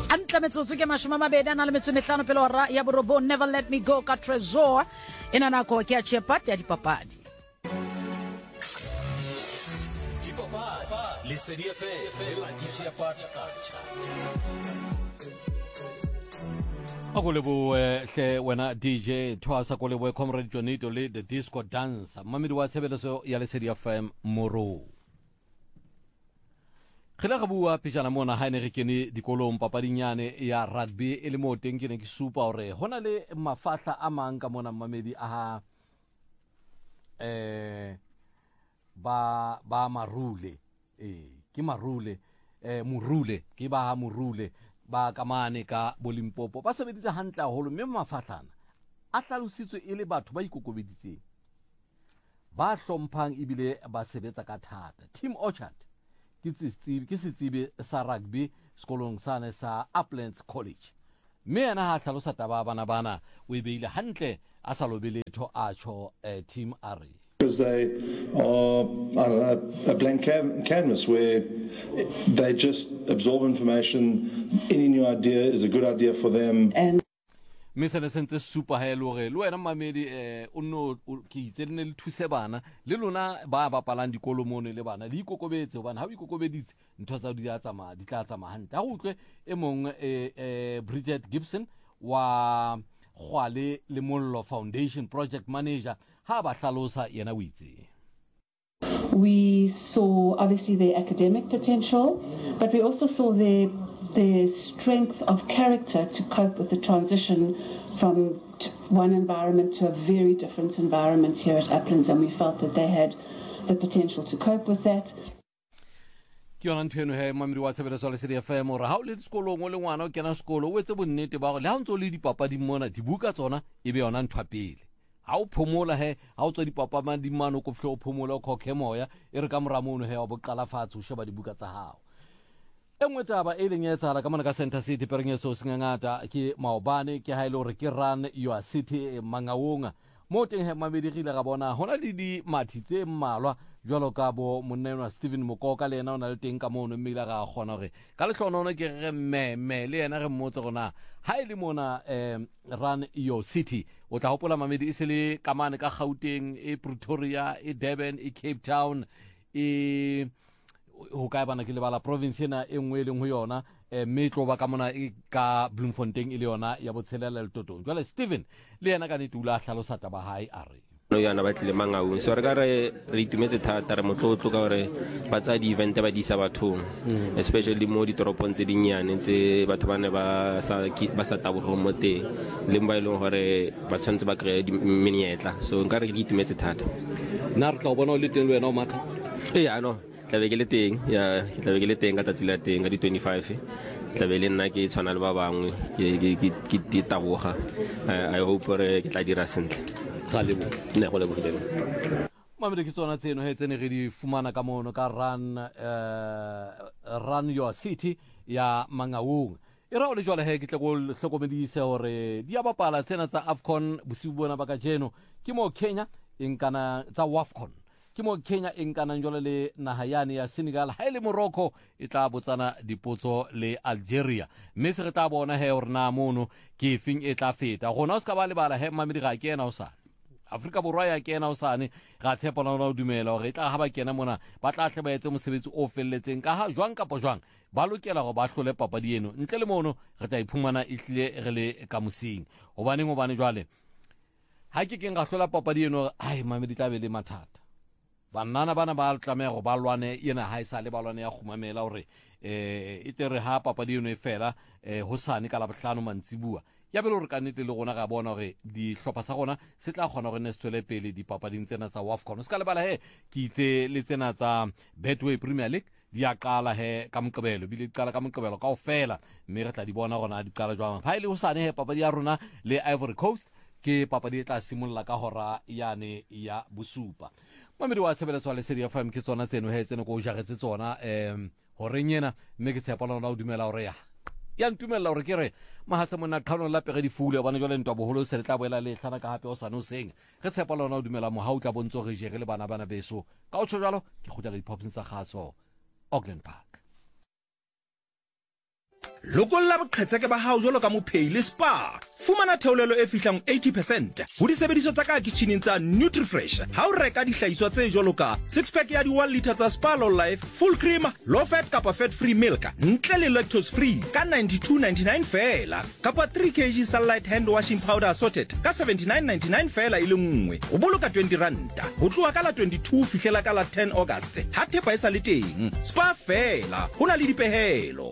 Antle metsotso ke mashome a mabedi a na le metso e mehlano pele hora ya borobong. Never Let Me Go ka Tresor ena nako ke a tshepati ya dipapadi. Dipapadi Lesedi FM la ditshepati culture. Akolebo hle wena DJ Thwasa kolebo Comrade Jonito le the disco dancer mamedi wa tshebeleso ya Lesedi FM Moro. Khela ga bua pejana mona ha ne re kene dikolong papadinyane ya rugby e le mo teng ke ne ke supa hore hona le mafahla a mang ka mona mamedi a ba marule ke marule murule ke ba murule ba kamane ka Bolimpopo ba sebeditse hantle haholo mme mafahlana a hlalositswe e le batho ba ikokobeditseng ba hlomphang ebile ba sebetsa ka thata. Team Orchard ke setsibi sa rugby sekolong sane sa Uplands College mme yena ha hlalosa taba bana o e beile hantle a sa lobeletho a tjho Team Ari. Because they are, I don't know, a blank canvas where they just absorb information. Any new idea is a good idea for them. And Mr. Sente super hello re lo wena mamedi o no ke itsene le thuse bana le lona ba palang dikolo mone le bana di ikokobetse bana ha o ikokobeditse ntho tsa di tla tsama hantle ha o utlwe e mong Bridget Gibson wa Khwale le Mollo Foundation project manager ha ba hlalosa yena o itse. We saw obviously their academic potential, but we also saw their strength of character to cope with the transition from one environment to a very different environment here at Uplands, and we felt that they had the potential to cope with that. Ke yona ntho eno he mamedi wa tshebeleso ya Lesedi FM ora ha o le sekolong o le ngwana o kena sekolo o etse bonnete ba gore le ha ntse o le dipapadi mona dibuka tsona e be yona ntho pele. Ha o phomola he ha o tswa dipapama di mano ko fihlo o phomola o khokhe moya e re ka moramono he wa boqala fatshe o sheba dibuka tsa hao. Engwe taba e leng ya tsala ka mona ka Center City perengeso singangata ke maobane ke ha ile hore ke Run Your City Mangaung mo teng he mabedi rile ga bona hona le di mathi tse mmalwa jwalo ka bo monnenwa Stephen Mokoka le yena o na le teng ka mono mmila ga gona hore ka le hlonona ke re meme le yena re mmotse gona ha ile mona Run Your City o tla hopola mamedi e se le kamane ka Gauteng e Pretoria e Durban e Cape Town e ho ka bana ke le bala province ena e nngwe le nngwe yona metlo ba ka mona e ka Bloemfontein ile yona ya botshelela le Totong jwale Stephen le yena ka ne tula hlalosa taba hae a re no yana ba tlile Mangaung so re ka re itumetse thata re motlotlo ka hore ba tsa di event ba di sa bathong especially mo ditoropong tse dinnyane tse batho ba ne ba sa tabogo mo teng le mba ile hore ba tshwantse ba kry menyetla so nka re itumetse thata na re tla bona o le teng le wena o matha no tlabe ke le teng ka tsatsi la teng ka di 25 tlabe le nna ke tshwana le ba bangwe ke ditaboga I hope re ke tla dira sentle ga le ne go le bogileng mamedi ke tsona tseno he tsene re di fumana ka mono ka Run Your City ya Mangaung e ra o le jwale he ke tle go hlokomedise hore di a bapala tsena tsa AFCON bosibu bona ba ka jeno ke mo Kenya inkana tsa WAFCON ke mo Kenya inkana njole le nahayane ya Senegal ha ile Morocco e tla botsana dipotso le Algeria mme se re tla bona he hore na mono ke fing e tla feta gona o ska ba le bala he mamedi ga kena o sa Afrika Borwa ya kena o sane ga tshepa na o dumela hore e tla ha ba kena mona ba tla hle ba etse mosebetsi o felletseng ka ha jwang kapo jwang ba lokela go ba hlole papadi eno ntle le mono re tla iphumana e hlile re le ka mosing hobane jwale ha ke ga hlola papadi eno ai mamedi tla be le mathata banana bana ba tlameha go ba lwane ena ha isa le balwane ya khumamela hore e tere ha papadi eno e fela hosane ka la bohlano mantsibua ya bele hore ka nnete le gona ga bona hore di hlopha sa gona se tla kgona gore ne se tswele pele dipapading tsena tsa WAFCON se ka lebala he ke itse le tsena tsa Betway Premier League di a qala he ka Moqebelo bile di qala ka Moqebelo kaofela mme re tla di bona gona di qala jwang ha ile hosane he papadi ya rona le Ivory Coast ke papadi e tla simolla ka hora yane ya bosupa mamedi wa tshebeletso le Lesedi FM ke tsona tseno he tseno go jagetse tsona hore nyena mme ke tshepa lona o dumela hore ya ntumela hore ke re mahatsa mona qhano la pege di fule bana jwale ntwa boholo se le tla boela le hlana ka hape o sa no seng re tshepa lona o dumela mo ha o tla bontso re jere le bana beso ka o tsho jalo ke khutla le dipopseng tsa khatso Auckland Park. lokolla boqhetseke ba hao jwalo ka mophei le spa. Fumana theolelo e fihlang 80% ho disebediso tsa ka kitcheneng tsa Nutrifresh ha o reka dihlahiswa tse jwalo ka 6-pack ya di 1 litre tsa Spa Low Life, full cream, low fat kapa fat free milk, ntle le lactose free ka 92.99 fela, kapa 3 kg Sunlight hand washing powder assorted ka 79.99 fela ile nngwe. O boloka 20 ranta ho tloha ka la 22 fihlela ka la 10 August. Ha thepa e sa le teng, Spa fela ho na le dipehelo.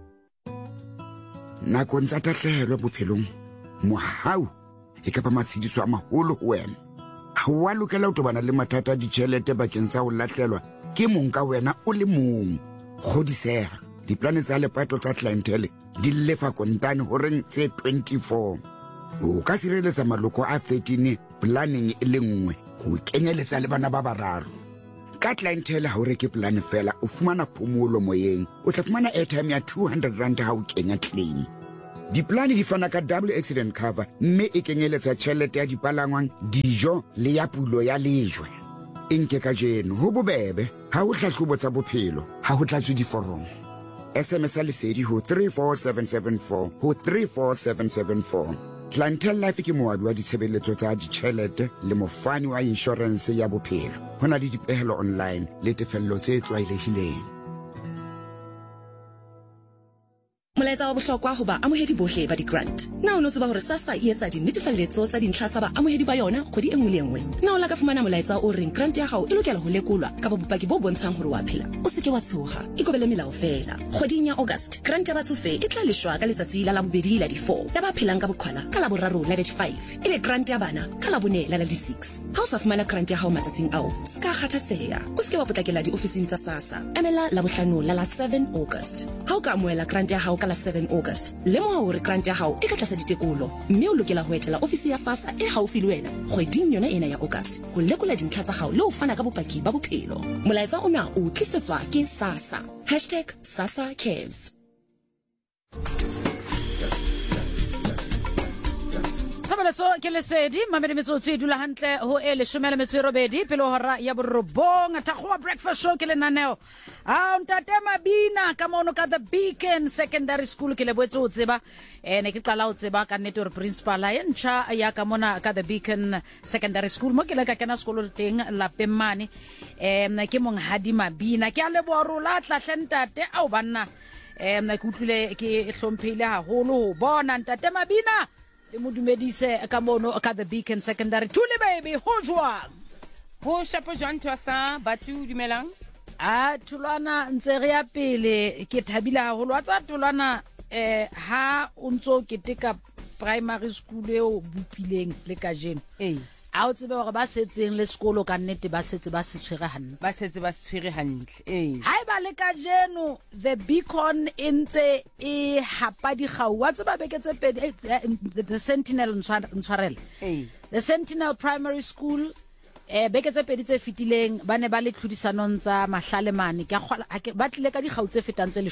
Nakong tsa tahlehelo bophelong, mohau e ka ba matshediso a maholo ho wena. Ha wa lokela ho tobana le mathata a ditjhelete bakeng sa ho lahlelwa ke mong ka wena o le mong. Kgodiseha, diplane tsa lepato tsa clientele di lefa kontane horeng tse 24. O ka sireletsa maloko a 13 planning e le nngwe ho kenyeletsa le bana ba bararo. Ka clientele ha o reke plan fela o fumana phomolo moyeng, o tla fumana airtime ya 200 rand ha o kenya claim. Diplane di fana ka double accident cover, mme e kenyeletsa tjhelete ya dipalangwang, dijo le ya pulo ya lejwe. Enke ka jeno ho bobebe, ha o hlahlobo tsa bophelo, ha ho tlatswe diforomo. SMS lesedi ho 34774 ho 34774. Clientele Life ke moabi wa ditshebeletso tsa ditjhelete le mofani wa insurance ya bophelo. Ho na le dipehelo online le tefello tse tlwaelehileng. Molaetsa wa bohlokwa ho ba amohedi bohle ba di-grant. Na o no tseba hore SASSA e etsa dinetefaletso tsa dintlha tsa ba amohedi ba yona kgwedi e nngwe le nngwe. Na o la ka fumana molaetsa o reng grant ya hao e lokela ho lekolwa ka bopaki bo bontshang hore wa phela. O se ke wa tshoha, ikobele melao fela. Kgweding ya August, grant ya batsofe e tla leshwa ka letsatsi la bobedi la di 4. Ya ba phelang ka boqhwala ka la boraro la di 5. Ebe grant ya bana ka la bone la di 6. Ha o sa fumana grant ya hao matsatsing ao, ska kgathatseha. O se ke wa potlakela diofising tsa SASSA. Emela la bohlano la 7 August. Ha o ka amohela grant ya hao ka la 7 August, lemoha hore grant ya hao e ka tlasa ditekolo, mme o lokela ho etela ofisi ya SASSA e haufi le wena kgweding yona ena ya August ho lekola dintlha tsa hao le ho fana ka bopaki ba bophelo. Molaetsa ona o tlisetswa ke SASSA #SASSAcares. Sabalatso ke lesedi mamedi metsotso e dula hantle ho e 18 pele hora ya borobong ta go breakfast show ke lenaneo a ntate Mabina ka mono ka the Beacon Secondary School ke le boetse o tseba ne ke qala o tseba ka nnete hore principal ya ntsha ya ka mona ka the Beacon Secondary School mo ke le ka kena sekolo teng la Pemmane ke monghadi Mabina ke a leboha rola tlahle ntate au banna ke utlwile ke hlomphile haholo ho bona ntate Mabina le modumedise ka mono ka the Beacon Secondary. Tuli baby ho jwang ho shapo jwang tsa batho dumelang a tulwana ntse re ya pele ke thabile haholo wa tsa tulwana ha o ntso ke teka primary school eo bupileng le ka jeno a o tsebe hore ba setseng le sekolo ka nnete ba setse ba se tshwere hantle ba setse ba se tshwere hantle ha ba le ka jeno the Beacon entse e hapa di khawa tseba beketse pedi the Sentinel ntshwarela the Sentinel Primary School beketse pedi tse fitileng ba ne ba le tlhodisanong tsa mahlalemane ke ba tlile ka di khautse fetang tse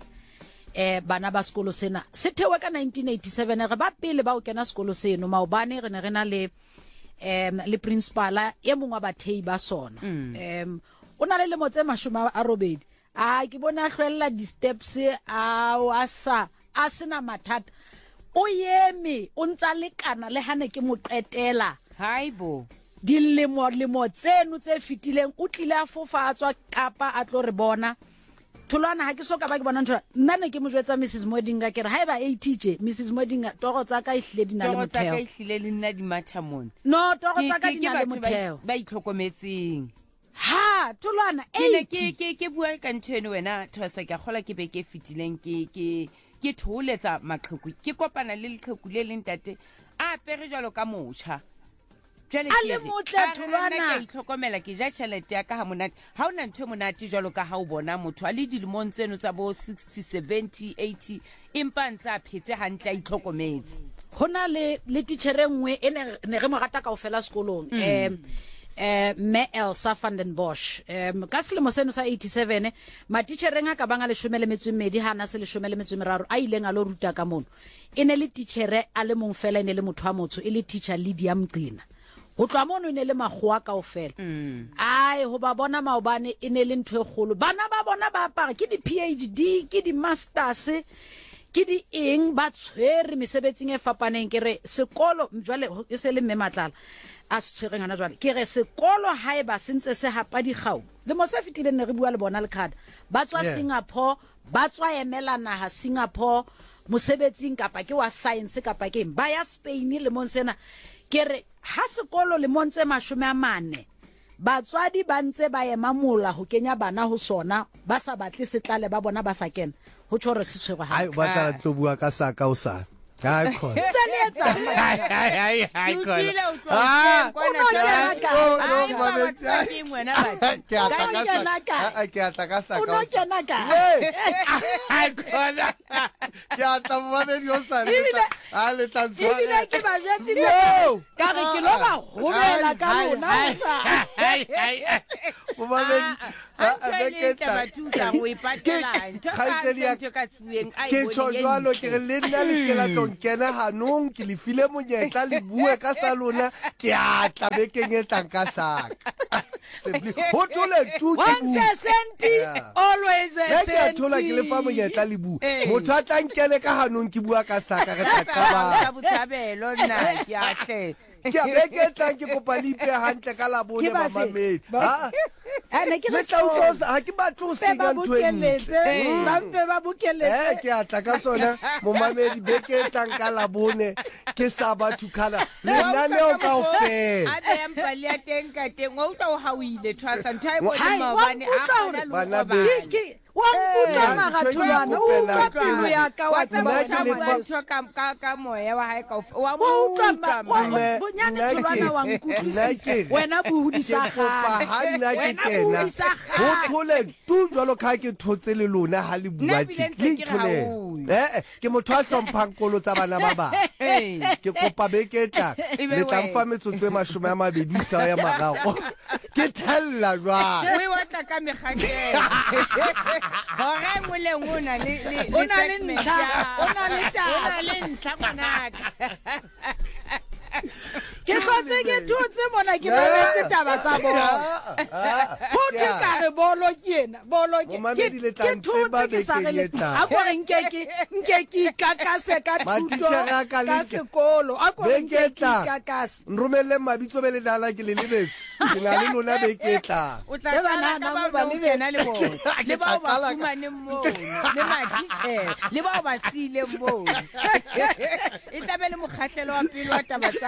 10 bana ba sekolo sena se thewe ka 1987 re ba pele ba o kena sekolo seno maobane re ne re na le principal e mongwa bathei ba sona o na le motse mashoma a robedi ke bona hlwella di steps a sena mathata o yeme o ntsa lekana le hane ke mo qetela haibo dilemo tseno tse fitileng o tlile a fofatswa kapa a tlo re bona Tulwana ha ke soka ba ke bona ntho nna ne ke mo jwetsa Mrs Modinga ke re ha eba 80 Mrs Modinga toro tsa ka ihlile dina le motheo toro tsa ka ihlile le nna di mathamone no toro tsa ka dina le motheo ba itlhokometseng ha Tulwana ke bua ka ntho eno wena thosa ke gola ke be ke fitileng ke tholetsa maqheku ke kopana le leqheku le leng tate a pere jalo ka motsha ale motle Tulwana ke itlhokomela ke ja tšhelete ya ka ha monate ha ona ntho monate jalo ka ha o bona motho a le dilemong tseno tsa bo 60 70 80 empa ntse a phetse hantle a itlhokometse hona le teacher engwe ne re mo rata kaofela sekolong me Elsa van den Bosch ka selemo seno sa 87 ma teachereng a ka banga 12 hana se 13 a ileng a lo ruta ka mono ene le teacher a le mong fela ene le motho a motho e le teacher Lydia Mqina ho tloa mono ene le magwa kaofela ai ho ba bona maobane ene le ntho e kgolo bana ba bona ba apara ke di PhD ke di masters ke di eng ba tshwere mesebetsing e fapaneng ke re sekolo jwale e se le mmematlala a se tshwereng hana jwale ke re sekolo haeba sentse se hapa dikgau le mo se fitile ne re bua le bona le khada ba tswa Singapore ba tswa emela naha Singapore mosebetsing kapa ke wa science kapa ke ba ya Spain le monsena ke re ha sekolo le montse 40 batswadi ba ntse ba ema mola ho kenya bana ho sona ba sa batle setlale ba bona ba sa kena ho tshore se tshwere ha ai ba tla tlo bua ka saka o sa ka khona tsaletsa ai khona ke atla ka saka uno kena ka ai khona ke atla mo ba di o sa a le tantso ile ke ba jetsi ka re ke lo ba hobela ka lona sa mo ba be ke tshojwalo ke re le nna le skela kena hanong ke le file monyetla le bue ka sa lona ke atla be ke nyetang ka saka ho tole tu ke once a cent always a cent ke thola ke le fa monyetla le bue motho a tlang kene ka hanong ke bua ka saka re tla ka ba botshabelo nna ke atle ke a beke tlang ke kopa lipe hantle ka la bone ba mamedi ha ane ke le tlautlosa ha ke batlo se ga ntweletse ba mpe ba bukeletse ke atla ka sona mo mamedi beke tlang ka la bone ke sa ba thukana le nane o ka ofela a be mpali ya teng ka teng o tla o hawile thwasa nthae mo mabane a bana be wa mputa magatholwana o utlwa pelo ya ka wa tseba ka moya wa hae ka wa mputa bonyane tholwana wa nkutlwisisa wena buhudisa ga ha nna ke kena ho thole tu jwalo ka ke thotse le lona ha le bua le thole ke motho a hlomphang kolo tsa bana ba ba ke kopa beketla le tla mfa metsotso e 20 sa ya magago ke thella jwa we wa tla ka megakela hore ngoleng o na le ntlha ngwanaka ke tlotse ke thotse mona ke boletse taba tsa bona ho ke ka re bolo ke a go re nke ke kakase ka thuto ka sekolo a go re nke ke kakase nromelle mabitso be le dala ke le lebetse ke na le lona be ke tla o tla bana ka ba le bena le bona le ba ba fumane mo le maditse le ba ba sile mo e tabele mokgahlelo wa pele wa taba tsa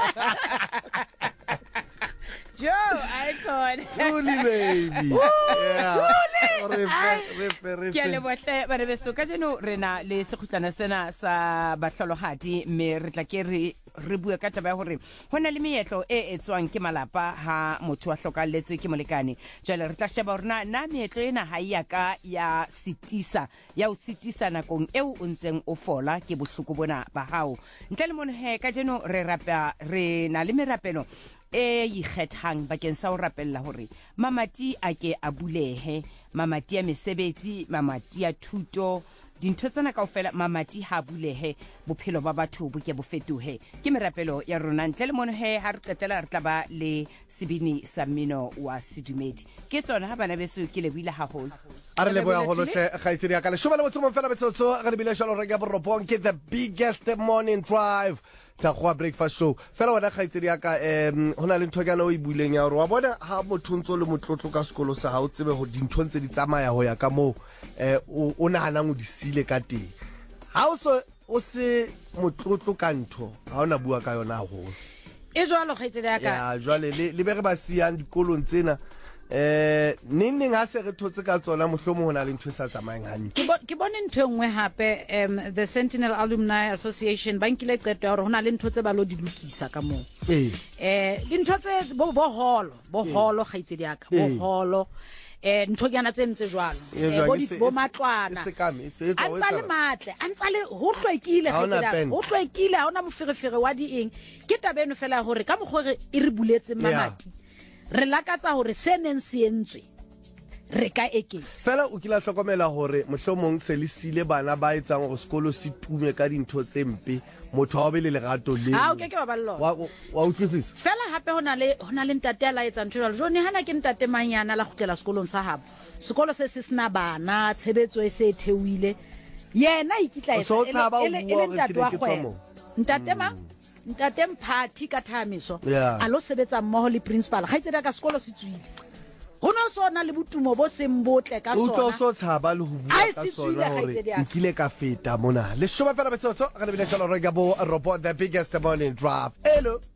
Joe, I thought. Julie, baby. Ke le botle ba re beso ka jeno rena le sekhutlana sena sa bahlolohadi me re tla ke re bua ka taba ya hore hona le meetlo e etswang ke malapa ha motho a hlokalletswe ke molekane jale re tla sheba hore na meetlo ena ha ya ka ya sitisa ya o sitisa nakong eo o ntseng o fola ke bohloko bona ba hao ntle le mone he ka jeno re na le merapelo e ikgethang bakeng sa ho rapella hore mamati a ke a bulehe mamati ya mesebetsi mamati ya thuto dintho tsena kaofela mamati ha bulehe bophelo ba batho bo ke bo fetohe ke merapelo ya rona ntle le mone he ha re qetela re tla ba le sebini sa mmino wa sedumedi ke tsona ha bana beso ke le buile haholo a re le boya go lohle gaitsedi ya ka le shoma le motho mo fela betsotso ga le bile shalo re ga borobong ke the biggest morning drive ta go breakfast show fela wena gaitsedi ya ka hona le nthokana o ibuleng ya hore wa bona ha motho ntso le motlotlo ka sekolo sa ha o tsebe go dintho ntse di tsamaya ho ya ka mo o nahana ngo di sile ka teng ha o se motlotlo ka ntho ha ona bua ka yona go e jwalo gaitsedi ya ka ya jwale le be re ba siang dikolong tsena neng ha se re thotse ka tsona mohlomo hona le ntho sa tsamayang hantle ke bone ntho engwe hape the Sentinel Alumni Association ba nkile qeto ya hore hona le ntho tse ba lo di lokisa ka mo dintho tse bo holo gaitsedi ya ka bo holo ntho yana tse ntse jwalo bo matlwana antsa le matle antsa le ho tlwekile ho tlwekile ha ona moferefere wa di eng ke tabeno fela hore ka mogore e re buletse mamati re lakatsa hore se neng se entswe re ka eketsa fela o kila hlokomela hore mohlomong se le sile bana ba etsang go sekolo se tume ka dintho tse mpe motho wa be le lerato le ke ba ballo wa utlwisisa fela hape hona le ntate la etsa ntho jalo jone hana ke ntate manyana la gotlela sekolong sa habo sekolo se sena bana tshebetso e se theuile yena ikitla So tshaba o bua hore ntate ke wa ne ke tswa kgwebo moo. ntate Mphathi ka Thamiso Yeah. a lo sebetsa mmoho le principal ga itseda ka sekolo se tswile go no sona le botumo bo seng botle ka o tlo sona so tshaba le ho bua Ai, ka se tswile sona kgaitsedi hore ya ka. nkile ka feta mona le shoba fela metsotso re lebile jalo re ka bo ropo the biggest morning drive hello